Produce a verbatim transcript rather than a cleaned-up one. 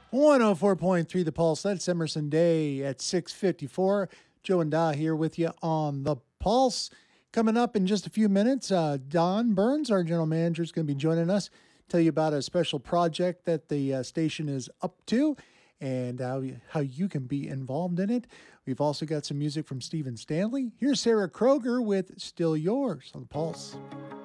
one oh four point three The Pulse. That's Emerson Day at six fifty-four. Joe and Da here with you on The Pulse. Coming up in just a few minutes, uh, Don Burns, our general manager, is going to be joining us, tell you about a special project that the uh, station is up to and how, how you can be involved in it. We've also got some music from Stephen Stanley. Here's Sarah Kroger with Still Yours on The Pulse.